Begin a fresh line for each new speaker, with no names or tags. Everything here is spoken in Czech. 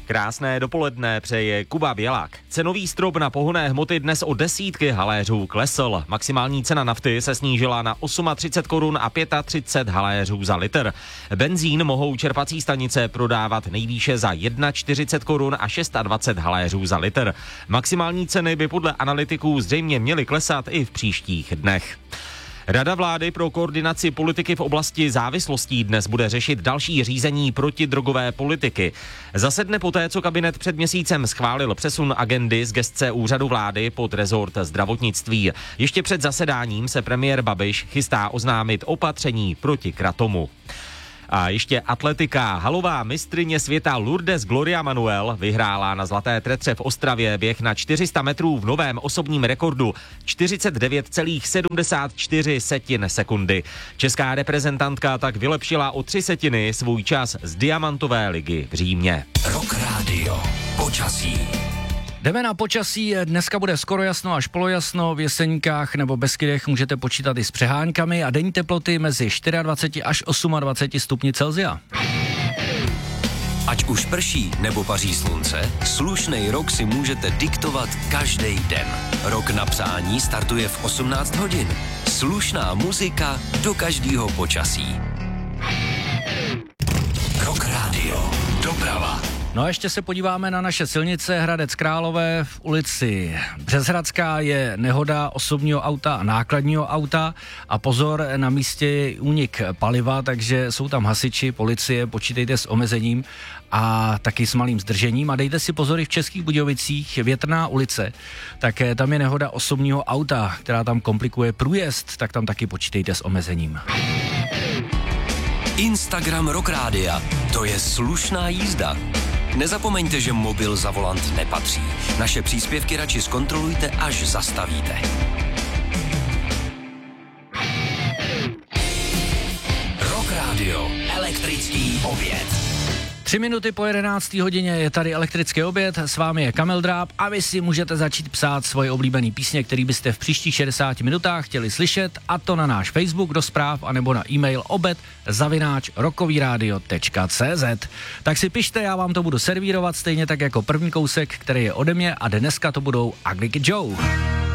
Krásné dopoledne přeje Kuba Bělák. Cenový strop na pohonné hmoty dnes o desítky haléřů klesl. Maximální cena nafty se snížila na 38 korun a 35 haléřů za litr. Benzín mohou čerpací stanice prodávat nejvýše za 41 korun a 26 haléřů za litr. Maximální ceny by podle analytiků zřejmě měly klesat i v příštích dnech. Rada vlády pro koordinaci politiky v oblasti závislostí dnes bude řešit další řízení protidrogové politiky. Zasedne poté, co kabinet před měsícem schválil přesun agendy z gesce úřadu vlády pod rezort zdravotnictví. Ještě před zasedáním se premiér Babiš chystá oznámit opatření proti kratomu. A ještě atletika. Halová mistryně světa Lourdes Gloria Manuel vyhrála na Zlaté Tretře v Ostravě běh na 400 metrů v novém osobním rekordu 49,74 sekundy. Česká reprezentantka tak vylepšila o 3 setiny svůj čas z diamantové ligy v Římě.
Rock Radio. Počasí.
Jdeme na počasí, dneska bude skoro jasno až polojasno, v Jeseníkách nebo Beskydech můžete počítat i s přeháňkami a denní teploty mezi 24 až 28 stupni Celsia.
Ať už prší nebo paří slunce, slušnej rok si můžete diktovat každý den. Rok na přání startuje v 18 hodin. Slušná muzika do každého počasí. Rock Radio. Doprava.
No a ještě se podíváme na naše silnice. Hradec Králové v ulici Březhradská je nehoda osobního auta a nákladního auta a pozor, na místě je únik paliva, takže jsou tam hasiči, policie, počítejte s omezením a taky s malým zdržením a dejte si pozor i v Českých Budějovicích, Větrná ulice, tak tam je nehoda osobního auta, která tam komplikuje průjezd, tak tam taky počítejte s omezením.
Instagram Rock Rádia. To je slušná jízda. Nezapomeňte, že mobil za volant nepatří. Naše příspěvky radši zkontrolujte, až zastavíte. Rock Radio. Elektrický oběd.
3 minuty po 11. hodině je tady elektrický oběd, s vámi je Kamil Dráb a vy si můžete začít psát svoje oblíbené písně, které byste v příštích 60 minutách chtěli slyšet, a to na náš Facebook do zpráv anebo na e-mail obed@rockovyradio.cz. Tak si pište, já vám to budu servírovat stejně tak jako první kousek, který je ode mě, a dneska to budou Ugly Kid Joe.